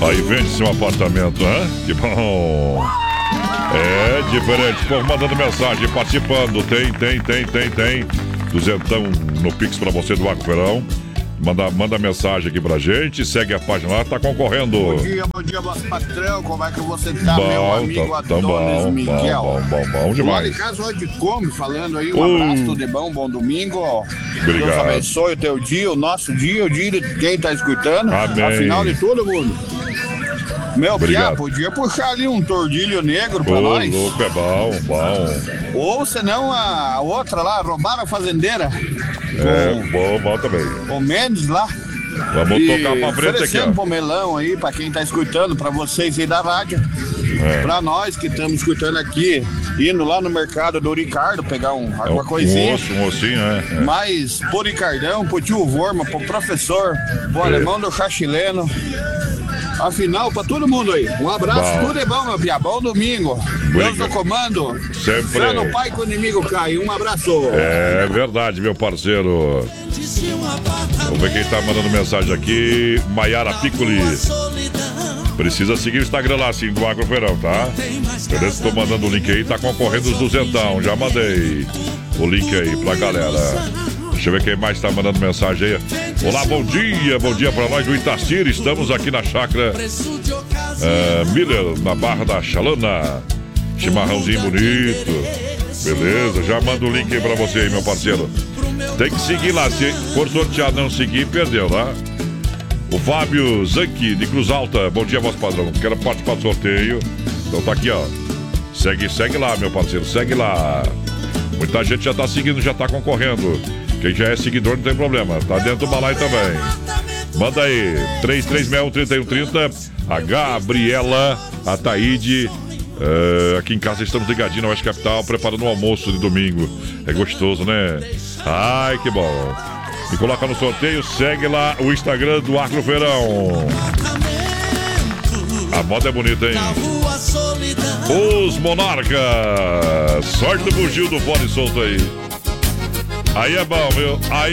Aí vende-se um apartamento, hã? Que bom. É diferente. Pô, mandando mensagem, participando. Tem. Duzentão no Pix pra você do Arco Verão. Manda mensagem aqui pra gente, segue a página lá, tá concorrendo. Bom dia, vosso patrão, como é que você tá, meu amigo Adonis Miguel? Bom demais. Olha, caso hoje come, falando aí, um abraço, tudo de bom, bom domingo. Obrigado. Deus abençoe o teu dia, o nosso dia, o dia de quem tá escutando. Amém. Afinal de todo mundo. Meu Obrigado. Pia, podia puxar ali um tordilho negro pra nós. Louco, é bom. Ou senão a outra lá, roubaram a fazendeira. Bom também. O Mendes lá. Vamos tocar pra frente aqui, oferecendo ó. pomelão aí pra quem tá escutando, pra vocês aí da rádio. Pra nós que estamos escutando aqui, indo lá no mercado do Ricardo pegar alguma coisinha. Um ossinho, Mas pro Ricardão, pro tio Vorma, pro professor, pro alemão do chachileno. Afinal, pra todo mundo aí. Um abraço, tudo é bom, meu pia. Bom domingo. Deus no comando. Sempre. Fé no pai que o inimigo cai. Um abraço. É verdade, meu parceiro. Vamos ver quem tá mandando mensagem aqui. Maiara Piccoli. Precisa seguir o Instagram lá, assim, do Agro Verão, tá? Beleza? Tô mandando o link aí, tá concorrendo os duzentão. Já mandei o link aí pra galera. Deixa eu ver quem mais tá mandando mensagem aí. Olá, bom dia pra nós do Itacir. Estamos aqui na chácara Miller, na Barra da Chalana. Chimarrãozinho bonito. Beleza, já manda o link aí pra você aí, meu parceiro. Tem que seguir lá, se for sorteado não seguir, perdeu, tá? O Fábio Zanchi, de Cruz Alta. Bom dia, vosso padrão. Quero participar do sorteio. Então tá aqui, ó. Segue lá, meu parceiro, segue lá. Muita gente já tá seguindo, já tá concorrendo. Quem já é seguidor não tem problema, tá dentro do balaio também. Manda aí, 3361-3130. A Gabriela, a Taíde. Aqui em casa estamos ligadinhos na Oeste Capital, preparando o almoço de domingo. É gostoso, né? Ai, que bom. Me coloca no sorteio, segue lá o Instagram do Agro Verão. A moda é bonita, hein? Os Monarcas. Sorte do bugio do fone solto aí. Aí é bom, viu? Aí